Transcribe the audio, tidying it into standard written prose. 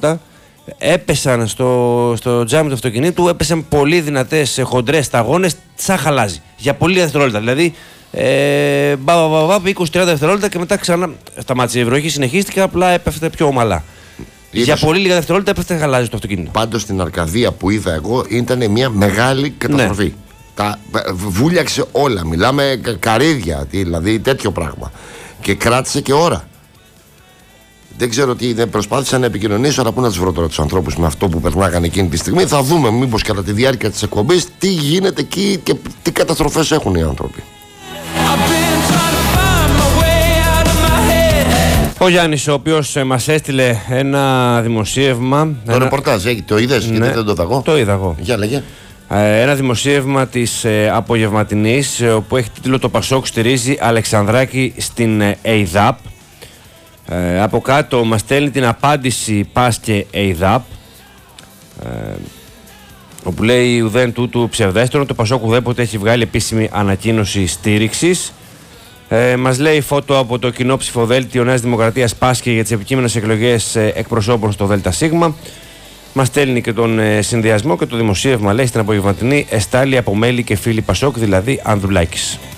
δευτερόλεπτα. Έπεσαν στο τζάμι του αυτοκινήτου, έπεσαν πολύ δυνατές χοντρές σταγόνες, σαν χαλάζι. Για πολύ δευτερόλεπτα. Δηλαδή, 20-30 δευτερόλεπτα και μετά ξανά σταμάτησε η βροχή, συνεχίστηκε, απλά έπεφτε πιο ομαλά. Για πολύ λίγα δευτερόλεπτα έπεφτε χαλάζι το αυτοκίνητο. Πάντως στην Αρκαδία που είδα εγώ ήταν μια μεγάλη καταστροφή. Ναι. Βούλιαξε όλα. Μιλάμε καρύδια, δηλαδή τέτοιο πράγμα. Και κράτησε και ώρα. Δεν ξέρω τι, δεν προσπάθησα να επικοινωνήσω, αλλά πού να τους βρω τώρα τους ανθρώπους με αυτό που περνάγανε εκείνη τη στιγμή. Θα δούμε μήπως κατά τη διάρκεια της εκπομπής τι γίνεται εκεί και τι καταστροφές έχουν οι άνθρωποι. Ο Γιάννης, ο οποίος μας έστειλε ένα δημοσίευμα. Το ρεπορτάζ, το είδες, ναι, γιατί δεν το είδα εγώ. Το είδα εγώ. Για λέγε. Ένα δημοσίευμα της απογευματινής, που έχει τίτλο «Το Πασόκ στηρίζει Αλεξανδράκη στην ΕΙΔΑΠ». Από κάτω μας στέλνει την απάντηση ΠΑΣ και ΕΙΔΑΠ, όπου λέει ουδέν τούτου ψευδέστερο, το Πασόκ ουδέποτε έχει βγάλει επίσημη ανακοίνωση στήριξης. Μας λέει φώτο από το κοινό ψηφοδέλτιο Νέας Δημοκρατίας Πάσχε για τις επικείμενες εκλογές εκπροσώπων στο ΔΣ. Μας στέλνει και τον συνδυασμό και το δημοσίευμα λέει στην απογευματινή εστάλει από μέλη και φίλοι Πασόκ, δηλαδή Ανδρουλάκης.